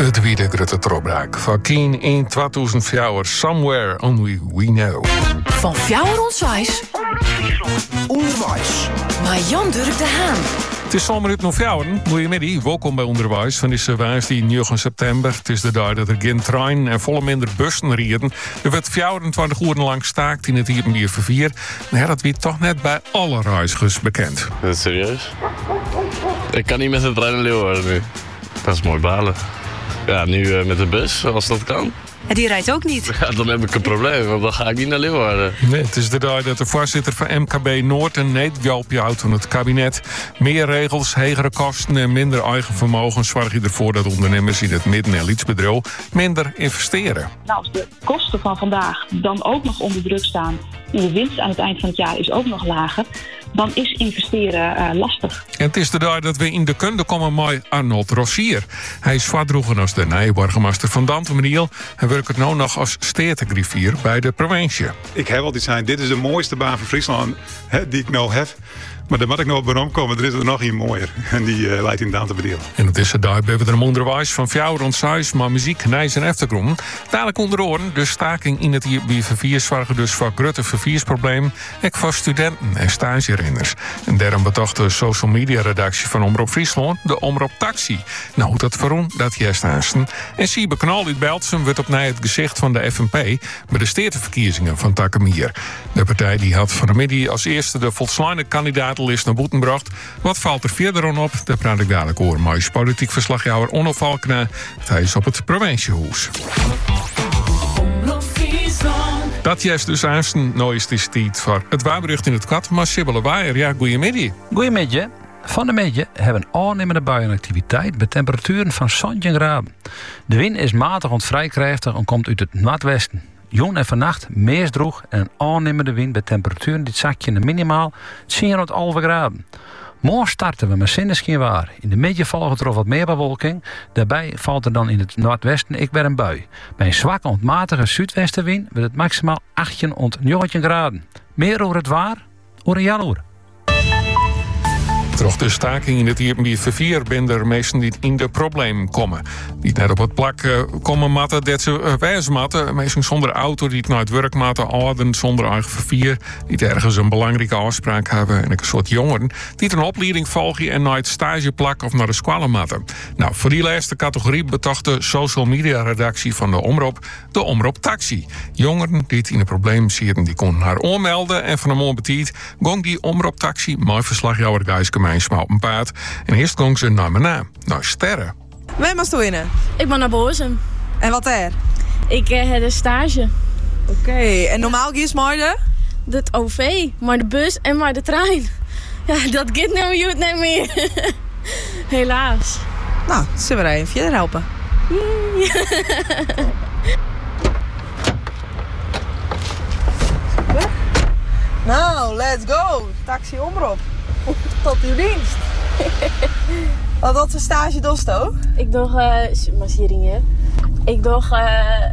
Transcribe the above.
De tweede grote doorbraak van Keen in 2004, Somewhere Only We Know. Van fjouwer ontwijs. Onderwijs. Maar Jan Durk de Haan. Het is zomer uit november. Goedemiddag, welkom bij Onderwijs van deze woensdag 9 september. Het is de dag dat er geen trein en volle minder bussen rijden. Er werd 24 uur lang staakt in het Iepenbier vervier. Maar dat werd toch net bij alle reizigers bekend. Dat is serieus? Ik kan niet met de trein naar Leeuwarden nu. Dat is mooi balen. Ja, nu met de bus, als dat kan. En die rijdt ook niet. Ja, dan heb ik een probleem, want dan ga ik niet naar Leeuwarden. Nee, het is de dag dat de voorzitter van MKB Noord een neetgalpje houdt van het kabinet. Meer regels, hogere kosten en minder eigen vermogen zorgen ervoor dat ondernemers in het midden- en lietsbedrijf minder investeren. Nou, als de kosten van vandaag dan ook nog onder druk staan en de winst aan het eind van het jaar is ook nog lager, dan is investeren lastig. En het is de dag dat we in de kunde komen met Arnold Rossier. Hij is vadroegen als de nieuwe burgemeester van Dantemeniel. Hij werkt het nu nog als stedengriffier bij de provincie. Ik heb altijd gezegd, dit is de mooiste baan van Friesland die ik nou heb. Maar daar moet ik nog op waarom komen, er is er nog een mooier. En die leidt in Dantemeniel. En het is de dag bij we er onderwijs van fjouwer rond 6, maar muziek, nijs en achtergrond. Dadelijk onder oren, de staking in het IB verviers zorgen dus voor grote verviersprobleem. En voor studenten en stagerinners. En daarom betocht de social media redactie van Omroep Friesland de Omroep Taxi. Nou, hoe dat waarom, dat juist aansten. En Siebe Knol uit Beltsum wordt opnieuw het gezicht van de FNP bij de stedenverkiezingen van Takkemier. De partij die had vanmiddag als eerste de volslaande kandidatenlist naar boeten bracht. Wat valt er verder aan op? Daar praat ik dadelijk over met politiek verslagjouwer Onno Valkena. Hij is op het provinciehuis. Dat juist dus aansten. Nou is het tijd voor het waarbericht in het kat. Maar Sibylle Waaier, ja, goeiemiddag. Goeiemiddag. Van de middag hebben we aannemende buienactiviteit bij temperaturen van 17 graden. De wind is matig en vrij krachtig en komt uit het noordwesten. Jong en vannacht meest droeg en een aannemende wind bij temperaturen die zakje naar minimaal 10,5 graden. Morgen starten we met zonneschijn waar. In de middag volgt er al wat meer bewolking. Daarbij valt er dan in het noordwesten weer een bui. Bij een zwakke en matige zuidwestenwind wordt het maximaal 18 tot 19 graden. Meer over het waar, over Jan Oer. Door de staking in het IB vervier ben er meesten die in de problemen komen. Die net op het plak komen matten dat ze wijzen matten. Meestal zonder auto, die het naar het werk matten, ouderen zonder eigen vervier. Die ergens een belangrijke afspraak hebben. En een soort jongeren die een opleiding volgen en naar het stageplak of naar de squallen matten. Nou, voor die laatste categorie betocht de social media redactie van de Omroep Taxi. Jongeren die het in een probleem zitten, die konden haar aanmelden. En van een mooi betiet gong die Omroep Taxi, mooi verslagjouwer Gijske op een paard. En eerst ging ze naar mijn naam, naar Sterren. Waar moest je in? Ik ben naar Bozem. En wat er? Ik heb een stage. Oké, en normaal ga je maar de OV, maar de bus en maar de trein. Ja, dat gaat nou niet meer. Helaas. Nou, zullen we er even verder helpen? Nou, let's go. Taxi Omroep. Tot uw dienst. Wat voor stage doe je? Ik doe masseringen. Ik doe